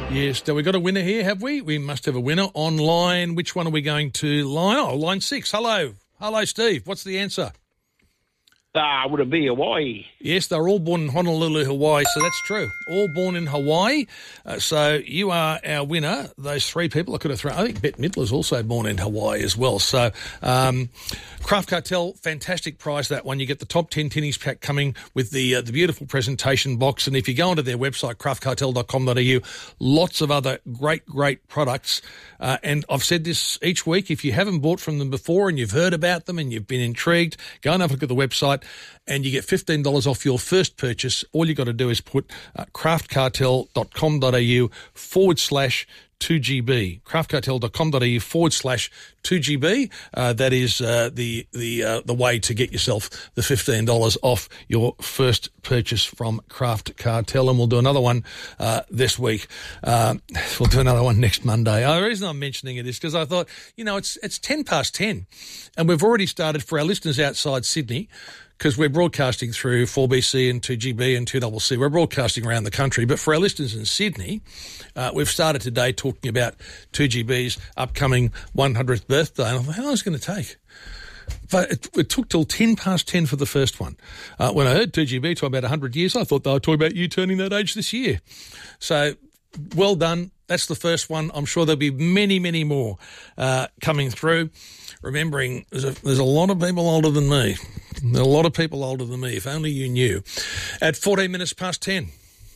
Yes, we got a winner here, have we? We must have a winner online. Which one are we going to line? Oh, line 6. Hello. Hello, Steve. What's the answer? Would it be Hawaii? Yes, they're all born in Honolulu, Hawaii, so that's true. All born in Hawaii. So you are our winner. Those 3 people I could have thrown. I think Bette Midler's also born in Hawaii as well. So Craft Cartel, fantastic prize, that one. You get the top 10 tinnies pack coming with the beautiful presentation box. And if you go onto their website, craftcartel.com.au, lots of other great products. And I've said this each week, if you haven't bought from them before and you've heard about them and you've been intrigued, go and have a look at the website and you get $15 off your first purchase. All you got to do is put craftcartel.com.au/2GB. craftcartel.com.au/2GB. That is the way to get yourself the $15 off your first purchase from Craft Cartel. And we'll do another one this week. We'll do another one next Monday. The reason I'm mentioning it is because I thought, it's 10 past 10 and we've already started for our listeners outside Sydney, because we're broadcasting through 4BC and 2GB and 2CC. We're broadcasting around the country. But for our listeners in Sydney, we've started today talking about 2GB's upcoming 100th birthday. And I thought, how long is it going to take? But it took till 10 past 10 for the first one. When I heard 2GB talk about 100 years, I thought they were talking about you turning that age this year. So well done. That's the first one. I'm sure there'll be many, many more coming through. Remembering there's a lot of people older than me. There are a lot of people older than me, if only you knew. At 14 minutes past 10.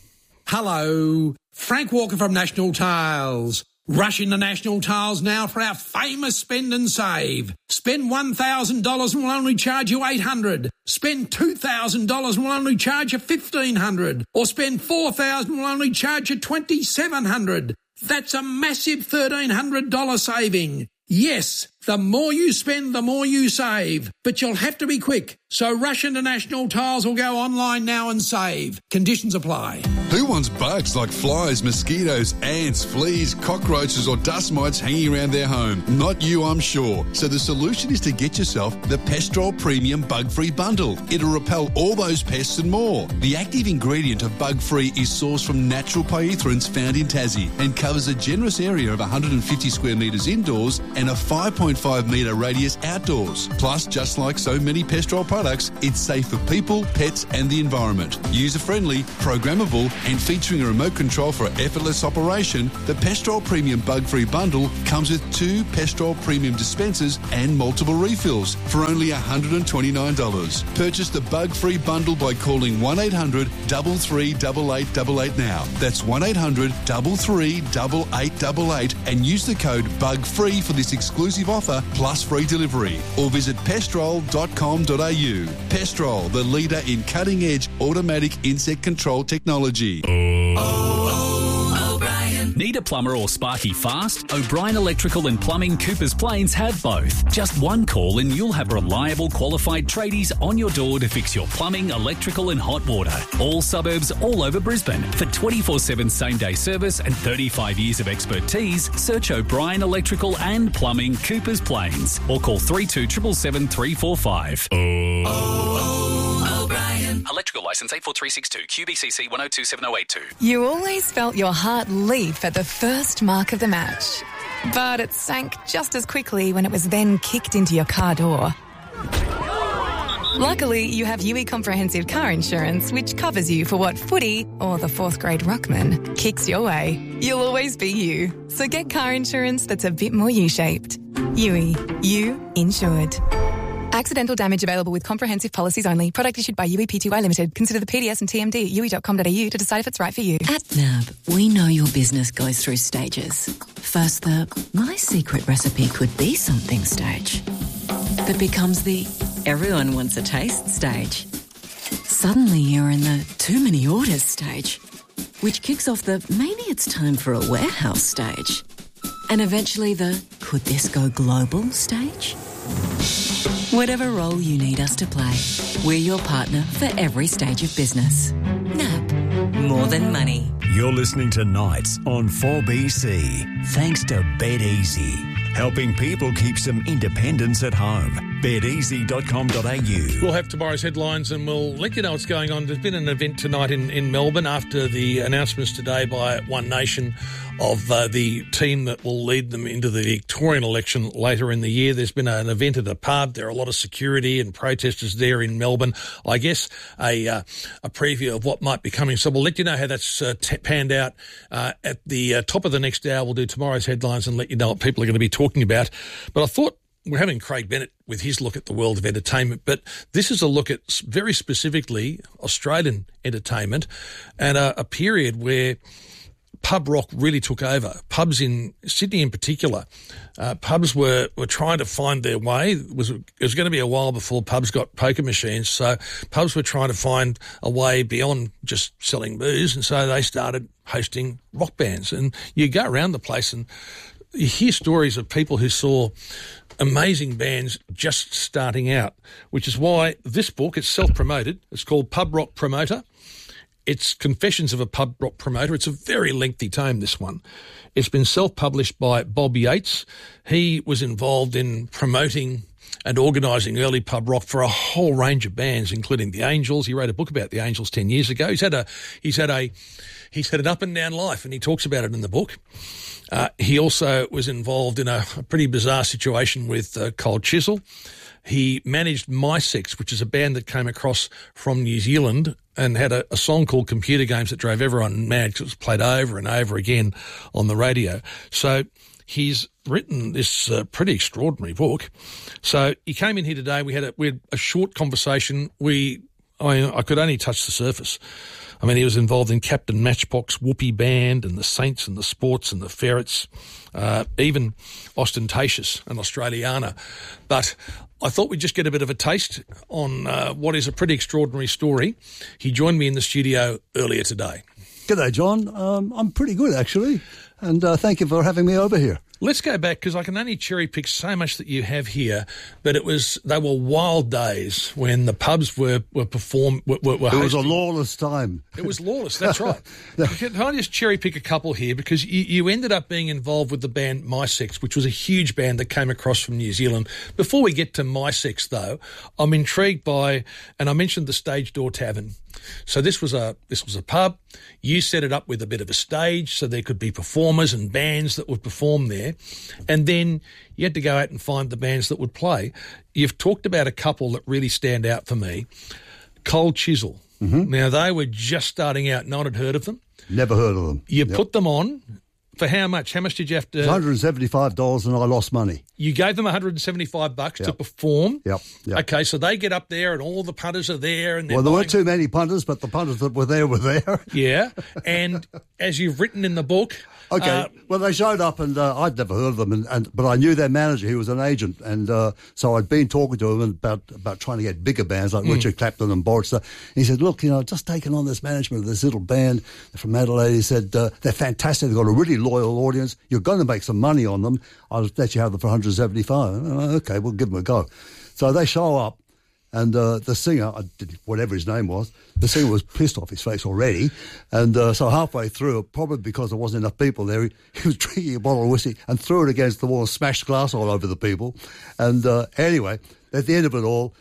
Hello, Frank Walker from National Tiles. Rush into National Tiles now for our famous spend and save. Spend $1,000 and we'll only charge you $800. Spend $2,000 and we'll only charge you $1,500. Or spend $4,000 and we'll only charge you $2,700. That's a massive $1,300 saving. Yes, the more you spend, the more you save. But you'll have to be quick. So rush into National Tiles or go online now and save. Conditions apply. Who wants bugs like flies, mosquitoes, ants, fleas, cockroaches or dust mites hanging around their home? Not you, I'm sure. So the solution is to get yourself the Pestrol Premium Bug-Free Bundle. It'll repel all those pests and more. The active ingredient of Bug-Free is sourced from natural pyrethroids found in Tassie and covers a generous area of 150 square metres indoors and a 5.5 metre radius outdoors. Plus, just like so many Pestrol products, it's safe for people, pets and the environment. User-friendly, programmable and featuring a remote control for effortless operation, the Pestrol Premium Bug-Free Bundle comes with 2 Pestrol Premium dispensers and multiple refills for only $129. Purchase the Bug-Free Bundle by calling 1800 338888 now. That's 1800 338888 and use the code BUGFREE for this exclusive offer plus free delivery. Or visit pestrol.com.au. Pestrol, the leader in cutting-edge automatic insect control technology. O'Brien. Need a plumber or sparky fast? O'Brien Electrical and Plumbing Coopers Plains have both. Just one call and you'll have reliable, qualified tradies on your door to fix your plumbing, electrical and hot water. All suburbs all over Brisbane. For 24/7 same-day service and 35 years of expertise, search O'Brien Electrical and Plumbing Coopers Plains or call 3277 345. O'Brien. Electrical licence 84362 QBCC 1027082. You always felt your heart leap at the first mark of the match, but it sank just as quickly when it was then kicked into your car door. Luckily, you have UE Comprehensive Car Insurance, which covers you for what footy or the 4th grade ruckman kicks your way. You'll always be you. So get car insurance that's a bit more U-shaped. UE. You insured. Accidental damage available with comprehensive policies only. Product issued by UE Pty Limited. Consider the PDS and TMD at UE.com.au to decide if it's right for you. At NAB, we know your business goes through stages. First, the my secret recipe could be something stage. That becomes the everyone wants a taste stage. Suddenly you're in the too many orders stage, which kicks off the maybe it's time for a warehouse stage. And eventually the could this go global stage? Whatever role you need us to play, we're your partner for every stage of business. NAB, more than money. You're listening to Nights on 4BC. Thanks to BetEasy, helping people keep some independence at home. beteasy.com.au. We'll have tomorrow's headlines and we'll let you know what's going on. There's been an event tonight in Melbourne after the announcements today by One Nation of the team that will lead them into the Victorian election later in the year. There's been an event at a pub. There are a lot of security and protesters there in Melbourne. I guess a preview of what might be coming. So we'll let you know how that's panned out at the top of the next hour. We'll do tomorrow's headlines and let you know what people are going to be talking about. But I thought we're having Craig Bennett with his look at the world of entertainment, but this is a look at very specifically Australian entertainment and a period where pub rock really took over. Pubs in Sydney in particular, pubs were trying to find their way. It was going to be a while before pubs got poker machines, so pubs were trying to find a way beyond just selling booze, and so they started hosting rock bands. And you go around the place and you hear stories of people who saw amazing bands just starting out, which is why this book, it's self-promoted. It's called Pub Rock Promoter. It's Confessions of a Pub Rock Promoter. It's a very lengthy tome, this one. It's been self-published by Bob Yates. He was involved in promoting and organising early pub rock for a whole range of bands, including the Angels. He wrote a book about the Angels 10 years ago. He's had an up and down life, and he talks about it in the book. He also was involved in a pretty bizarre situation with Cold Chisel. He managed My Sex, which is a band that came across from New Zealand and had a song called Computer Games that drove everyone mad because it was played over and over again on the radio. So he's written this pretty extraordinary book. So he came in here today. We had a short conversation. I could only touch the surface. I mean, he was involved in Captain Matchbox, Whoopee Band, and the Saints, and the Sports, and the Ferrets, even Ostentatious and Australiana. But I thought we'd just get a bit of a taste on what is a pretty extraordinary story. He joined me in the studio earlier today. G'day, John. I'm pretty good, actually, and thank you for having me over here. Let's go back, because I can only cherry pick so much that you have here, but they were wild days when the pubs were hosting. It was a lawless time. It was lawless, that's right. Can I just cherry pick a couple here, because you ended up being involved with the band My Sex, which was a huge band that came across from New Zealand. Before we get to My Sex, though, I'm intrigued by, and I mentioned the Stage Door Tavern. So this was a pub. You set it up with a bit of a stage so there could be performers and bands that would perform there. And then you had to go out and find the bands that would play. You've talked about a couple that really stand out for me. Cold Chisel. Mm-hmm. Now, they were just starting out. No one had heard of them. Never heard of them. You put them on. For how much? How much did you have to... $175 and I lost money. You gave them $175 to perform? Yep. Okay, so they get up there and all the punters are there. And there weren't too many punters, but the punters that were there were there. Yeah, and as you've written in the book... Okay, well, they showed up and I'd never heard of them, but I knew their manager. He was an agent, and so I'd been talking to him about trying to get bigger bands like Richard Clapton and Boris. He said, look, just taking on this management of this little band from Adelaide. He said, they're fantastic. They've got a really loyal audience. You're going to make some money on them. I'll let you have them for $175. Okay, we'll give them a go. So they show up. And the singer, whatever his name was, the singer was pissed off his face already. And so halfway through, probably because there wasn't enough people there, he was drinking a bottle of whiskey and threw it against the wall and smashed glass all over the people. And anyway, at the end of it all,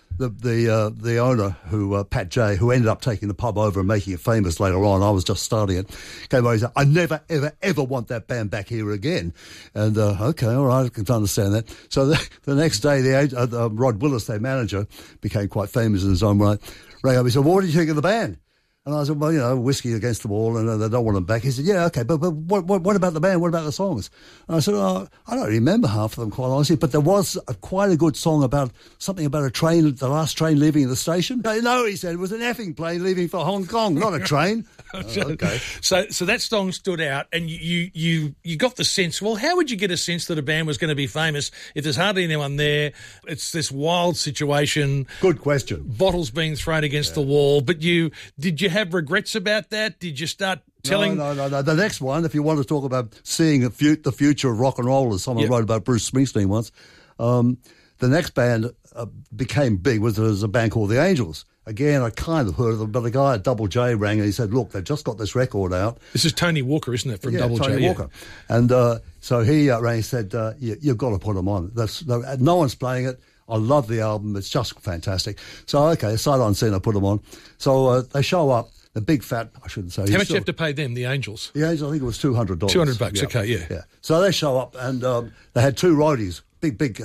the owner, who Pat J, who ended up taking the pub over and making it famous later on, I was just starting it, came over and said, I never, ever, ever want that band back here again. And, okay, all right, I can understand that. So the next day, Rod Willis, their manager, became quite famous in his own right, rang up. He said, well, what did you think of the band? And I said, well, whiskey against the wall, and they don't want them back. He said, yeah, okay, but what about the band? What about the songs? And I said, I don't remember half of them, quite honestly, but there was quite a good song about something about a train, the last train leaving the station. No, he said, it was an effing plane leaving for Hong Kong, not a train. Okay. So that song stood out, and you got the sense, well, how would you get a sense that a band was going to be famous if there's hardly anyone there? It's this wild situation. Good question. Bottles being thrown against the wall, but did you have regrets about that? Did you start telling... No. The next one, if you want to talk about seeing the future of rock and roll, as someone wrote about Bruce Springsteen once, the next band became big was a band called the Angels. Again, I kind of heard of them, but a guy at Double J rang and he said, look, they've just got this record out. This is Tony Walker, isn't it, from Double J? Tony Walker. And so he rang and said, you've got to put them on. No one's playing it. I love the album. It's just fantastic. So, okay, sight unseen, I put them on. So they show up, the big fat, I shouldn't say. How much do you have to pay them, the Angels? The Angels, I think it was $200. $200, yeah. okay, yeah. So they show up, and they had two roadies, big,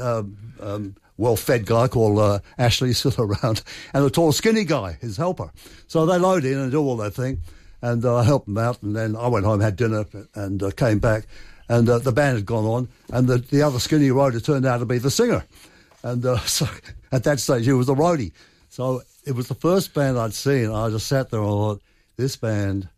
well-fed guy called Ashley still around, and a tall, skinny guy, his helper. So they load in and do all that thing, and I helped them out, and then I went home, had dinner, and came back, and the band had gone on, and the other skinny roadie turned out to be the singer. And so at that stage, he was the roadie. So it was the first band I'd seen. I just sat there and I thought, this band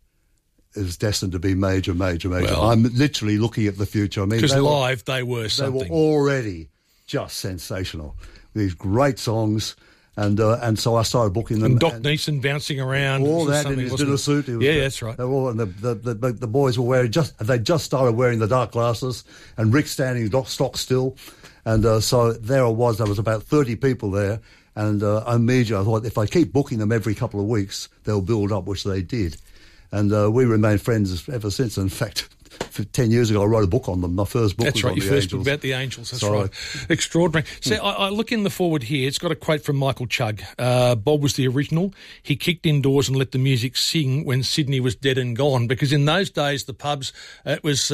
is destined to be major. Well, I'm literally looking at the future. I mean, because live they were something. They were already just sensational. These great songs. And so I started booking them. And Doc Neeson bouncing around. All that in his dinner suit. That's right. They were all, and the boys were wearing they just started wearing the dark glasses, and Rick standing stock still. And so there I was. There was about 30 people there. And immediately I thought, if I keep booking them every couple of weeks, they'll build up, which they did. And we remained friends ever since. In fact, 10 years ago, I wrote a book on them. My first book was on the Angels. That's right, your first book about the Angels. That's right. Extraordinary. So I look in the forward here. It's got a quote from Michael Chugg. Bob was the original. He kicked indoors and let the music sing when Sydney was dead and gone. Because in those days, the pubs, it was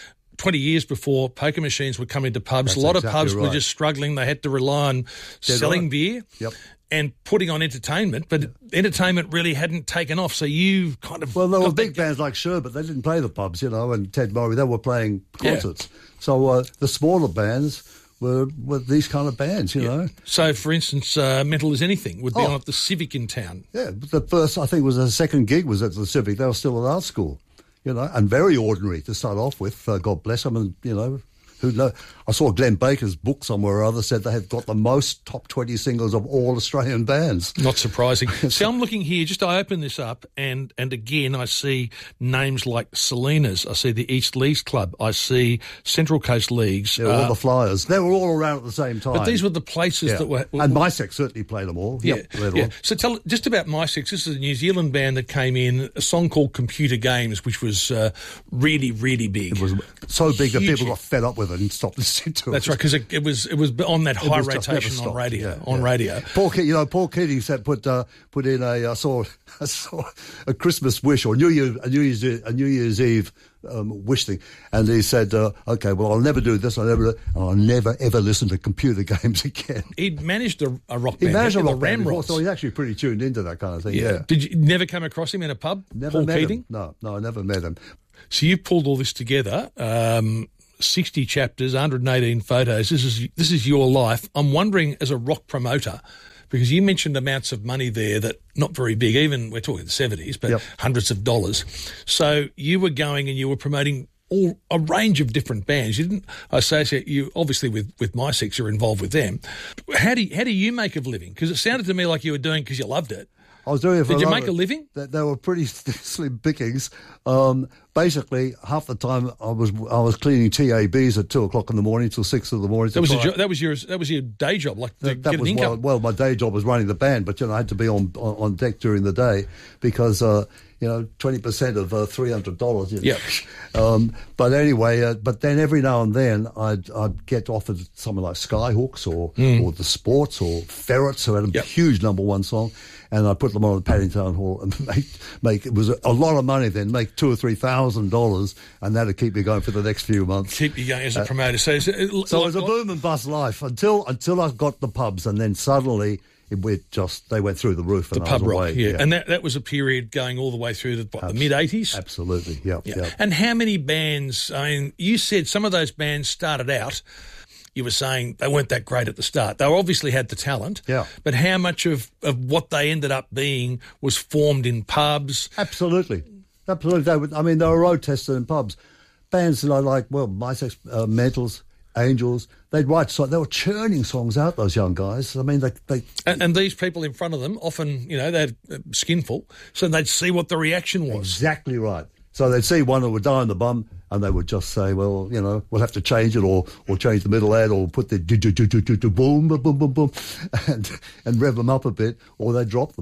20 years before poker machines would come into pubs. That's a lot exactly of pubs right. were just struggling. They had to rely on selling beer. Yep. And putting on entertainment, but entertainment really hadn't taken off. So you kind of... Well, there were big bands like Sherbet. They didn't play the pubs, and Ted Murray. They were playing concerts. Yeah. So the smaller bands were these kind of bands, you know. So, for instance, Mental as Anything would be on at the Civic in town. Yeah, the first, I think, was the second gig was at the Civic. They were still at art school, and very ordinary to start off with. God bless them, and, who knows? I saw Glenn Baker's book somewhere or other said they had got the most top 20 singles of all Australian bands. Not surprising. See, I'm looking here, I open this up, and again I see names like Salinas, I see the East Leagues Club, I see Central Coast Leagues. Yeah, all the Flyers. They were all around at the same time. But these were the places that were... And MySex certainly played them all. Yeah. So tell just about MySex. This is a New Zealand band that came in, a song called Computer Games, which was really, really big. It was so big that people got fed up with it and stopped listening to it. That's right, because it was on that high rotation on radio. Radio. Paul Keating said put in I saw a Christmas wish or New Year's Eve wish thing, and he said, "Okay, well, I'll never do this. I'll never ever listen to computer games again." He'd managed a rock band. He managed a rock band before, so he's actually pretty tuned into that kind of thing. Yeah. Did you never come across him in a pub? Never Paul met Keating? him. No, I never met him. So you pulled all this together. 60 chapters, 118 photos. This is your life. I'm wondering, as a rock promoter, because you mentioned amounts of money there that not very big, even we're talking the 70s, but hundreds of dollars. So you were going and you were promoting a range of different bands. You didn't associate you obviously with MySex. You're involved with them. How do you make a living? Because it sounded to me like you were doing because you loved it. I was doing it for Did you make a living? They were pretty slim pickings. Basically, half the time I was cleaning TABs at 2:00 in the morning till 6 in the morning. That was your day job, like to get an income. Well, my day job was running the band, but I had to be on deck during the day because 20% of $300. Yeah. But anyway, but then every now and then I'd get offered something like Skyhooks or the Sports or Ferrets, who had a huge #1 song, and I put them on at Paddington Hall and make it was a lot of money then, make $2,000 or $3,000, and that'd keep me going for the next few months. Keep you going as a promoter. So it was a boom and bust life until I got the pubs, and then suddenly they went through the roof. And the pub rock, away. Yeah. And that was a period going all the way through the mid-'80s? Absolutely, yeah. And how many bands, you said some of those bands started out, you were saying they weren't that great at the start. They obviously had the talent, but how much of what they ended up being was formed in pubs? Absolutely. They were road tested in pubs. Bands that I like, MySex, Mentals, Angels, they'd write songs. They were churning songs out, those young guys. I mean, they and these people in front of them, often, they had a skinful, so they'd see what the reaction was. Exactly right. So they'd see one that would die in the bum, and they would just say, well, we'll have to change it, or change the middle ad, or put the boom, boom, boom, boom, boom, and rev them up a bit, or they'd drop them.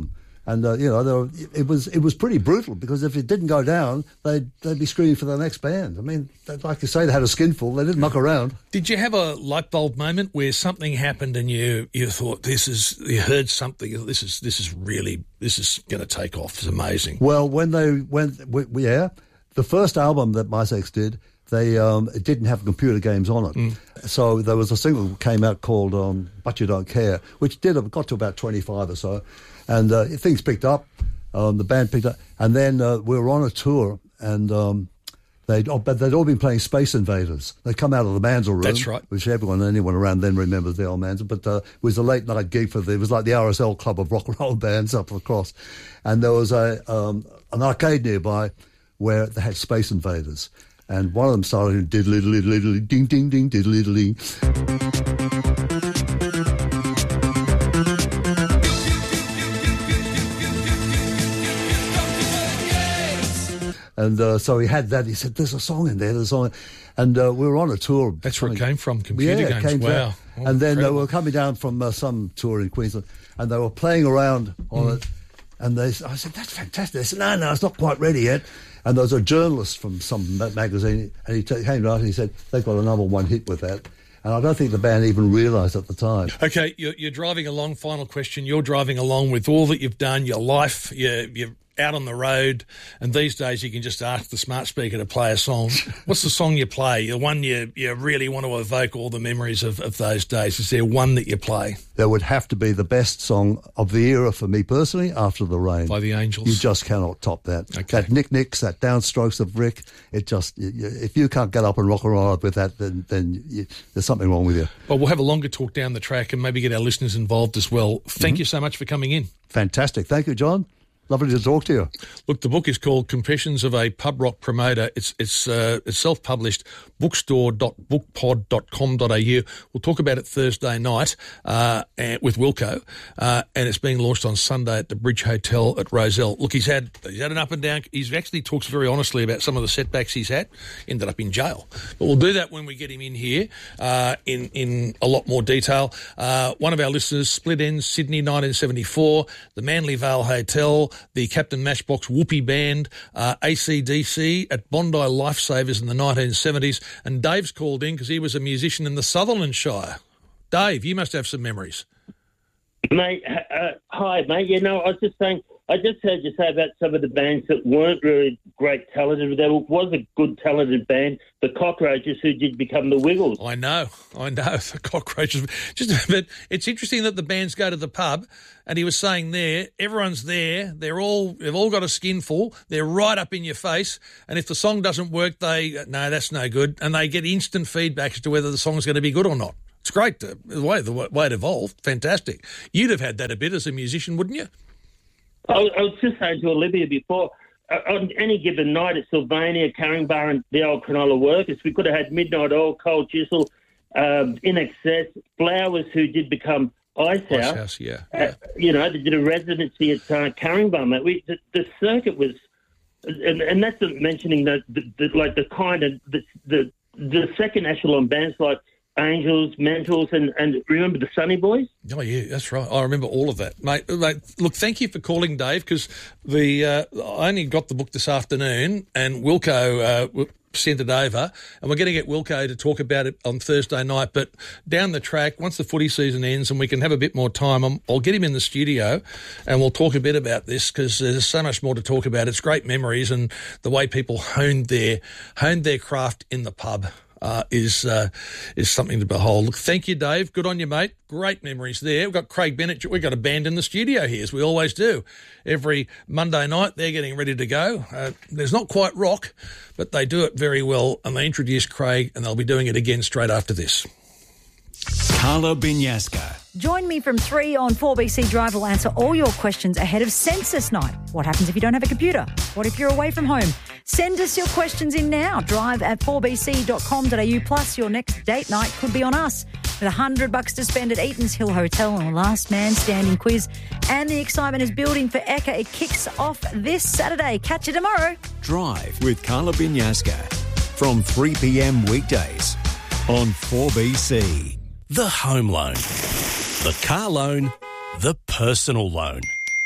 And it was pretty brutal, because if it didn't go down, they'd be screaming for the next band. I mean, like you say, they had a skinful. They didn't muck around. Did you have a light bulb moment where something happened and you thought, you heard something, this is going to take off? It's amazing. Well, the first album that My Sex did, it didn't have computer games on it. So there was a single that came out called But You Don't Care, which got to about 25 or so. And things picked up, the band picked up. And then we were on a tour, and they'd all been playing Space Invaders. They'd come out of the Mansell Room. That's right. Which anyone around then remembers the old Mansell. But it was a late night gig it was like the RSL Club of rock and roll bands up across. And there was an arcade nearby where they had Space Invaders. And one of them started diddle-diddle-diddle, ding-ding-ding, diddle-diddle-ding. And so he had that. He said, "There's a song in there. There's a song." And we were on a tour. That's where it came from, computer games. Wow. Oh, and then they were coming down from some tour in Queensland, and they were playing around on it. And I said, "That's fantastic." They said, No, it's not quite ready yet." And there was a journalist from some magazine, and he came out and he said, "They've got a number one hit with that." And I don't think the band even realised at the time. Okay, you're driving along, final question. You're driving along with all that you've done, your life, you're out on the road, and these days you can just ask the smart speaker to play a song. What's the song you play? The one you really want to evoke all the memories of those days? Is there one that you play? There would have to be the best song of the era for me personally, After the Rain. By the Angels. You just cannot top that. Okay. That Nick-Nicks, that downstrokes of Rick, it just, if you can't get up and rock and roll with that, then there's something wrong with you. Well, we'll have a longer talk down the track and maybe get our listeners involved as well. Thank you so much for coming in. Fantastic. Thank you, John. Lovely to talk to you. Look, the book is called Confessions of a Pub Rock Promoter. It's self-published, bookstore.bookpod.com.au. We'll talk about it Thursday night with Wilco, and it's being launched on Sunday at the Bridge Hotel at Rozelle. Look, he's had an up and down. He actually talks very honestly about some of the setbacks he's had. Ended up in jail, but we'll do that when we get him in here in a lot more detail. One of our listeners, Split Ends, Sydney, 1974, the Manly Vale Hotel, the Captain Matchbox Whoopee Band, AC/DC at Bondi Lifesavers in the 1970s. And Dave's called in because he was a musician in the Sutherland Shire. Dave, you must have some memories. Mate, hi, mate. I was just saying, I just heard you say about some of the bands that weren't really great talented. There was a good talented band, the Cockroaches, who did become the Wiggles. I know, the Cockroaches. But it's interesting that the bands go to the pub, and he was saying there, everyone's there, they've all got a skinful, they're right up in your face, and if the song doesn't work, no, that's no good, and they get instant feedback as to whether the song's going to be good or not. It's great, the way it evolved, fantastic. You'd have had that a bit as a musician, wouldn't you? I was just saying to Olivia before, on any given night at Sylvania, Caringbah and the old Cronulla Workers, we could have had Midnight Oil, Cold Chisel, In Excess, Flowers, who did become Ice House. Yeah. They did a residency at Caringbah, mate. The circuit was, and that's not mentioning the second echelon bands like Angels, Mentals, and remember the Sunny Boys? Oh, yeah, that's right. I remember all of that. Mate, look, thank you for calling, Dave, because I only got the book this afternoon, and Wilco sent it over, and we're going to get Wilco to talk about it on Thursday night. But down the track, once the footy season ends and we can have a bit more time, I'll get him in the studio and we'll talk a bit about this, because there's so much more to talk about. It's great memories, and the way people honed their craft in the pub is something to behold. Look, thank you, Dave. Good on you, mate. Great memories there. We've got Craig Bennett. We've got a band in the studio here, as we always do. Every Monday night, they're getting ready to go. There's not quite rock, but they do it very well, and they introduce Craig, and they'll be doing it again straight after this. Carla Binyasca. Join me from 3 on 4BC Drive. Will answer all your questions ahead of Census Night. What happens if you don't have a computer? What if you're away from home? Send us your questions in now. Drive at 4bc.com.au. Plus, your next date night could be on us. With $100 to spend at Eaton's Hill Hotel on a last man standing quiz. And the excitement is building for Ekka. It kicks off this Saturday. Catch you tomorrow. Drive with Carla Binyasca from 3 p.m. weekdays on 4BC. The home loan, the car loan, the personal loan.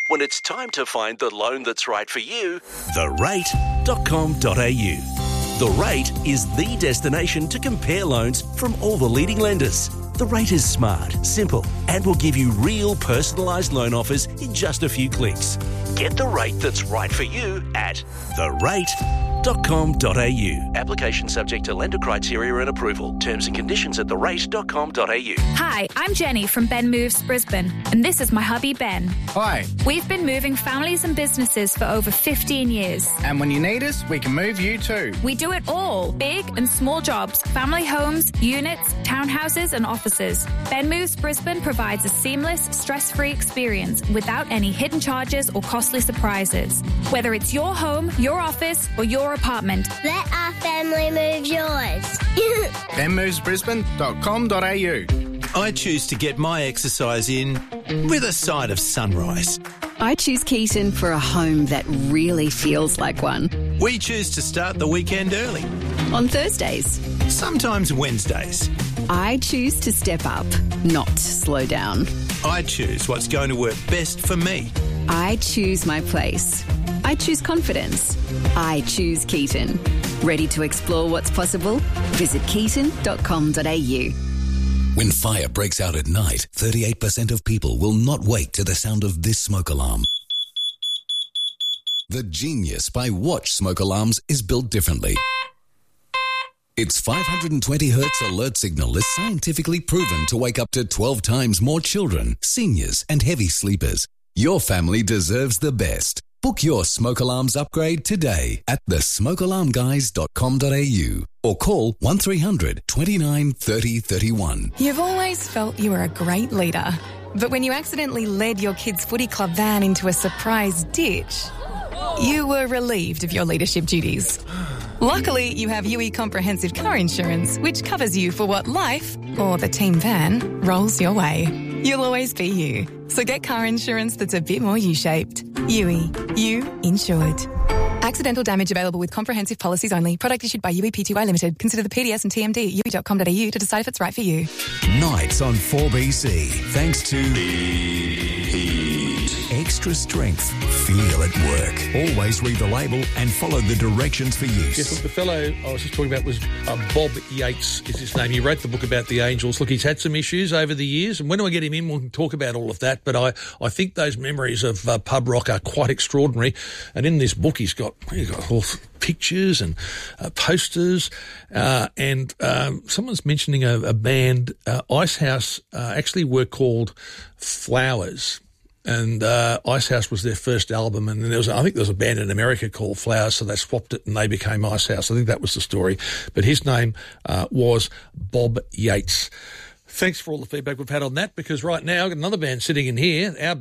When it's time to find the loan that's right for you, therate.com.au. The Rate is the destination to compare loans from all the leading lenders. The Rate is smart, simple, and will give you real personalised loan offers in just a few clicks. Get the rate that's right for you at therate.com.au. Application subject to lender criteria and approval. Terms and conditions at therate.com.au. Hi, I'm Jenny from Ben Moves Brisbane, and this is my hubby Ben. Hi. We've been moving families and businesses for over 15 years. And when you need us, we can move you too. We do it all. Big and small jobs, family homes, units, townhouses and offices. Ben Moves Brisbane provides a seamless, stress-free experience without any hidden charges or costly surprises. Whether it's your home, your office or your apartment. Let our family move yours. benmovesbrisbane.com.au. I choose to get my exercise in with a side of sunrise. I choose Keaton for a home that really feels like one. We choose to start the weekend early. On Thursdays. Sometimes Wednesdays. I choose to step up, not slow down. I choose what's going to work best for me. I choose my place. I choose confidence. I choose Keaton. Ready to explore what's possible? Visit keaton.com.au. When fire breaks out at night, 38% of people will not wake to the sound of this smoke alarm. The genius by Watch smoke alarms is built differently. Its 520 Hz alert signal is scientifically proven to wake up to 12 times more children, seniors and heavy sleepers. Your family deserves the best. Book your smoke alarms upgrade today at thesmokealarmguys.com.au or call 1300 29 30 31. You've always felt you were a great leader, but when you accidentally led your kids' footy club van into a surprise ditch, you were relieved of your leadership duties. Luckily, you have UE Comprehensive Car Insurance, which covers you for what life, or the team van, rolls your way. You'll always be you. So get car insurance that's a bit more U-shaped. UE. You insured. Accidental damage available with comprehensive policies only. Product issued by UE Pty Limited. Consider the PDS and TMD at UE.com.au to decide if it's right for you. Nights on 4BC. Thanks to Extra Strength. Feel at work. Always read the label and follow the directions for use. Yes, look, the fellow I was just talking about was Bob Yates is his name. He wrote the book about the Angels. Look, he's had some issues over the years, and when I get him in, we'll talk about all of that. But I think those memories of pub rock are quite extraordinary. And in this book, he's got all pictures and posters. And someone's mentioning a band, Icehouse, actually were called Flowers. And Icehouse was their first album, and I think there was a band in America called Flowers, so they swapped it and they became Icehouse. I think that was the story. But his name was Bob Yates. Thanks for all the feedback we've had on that, because right now I've got another band sitting in here. Our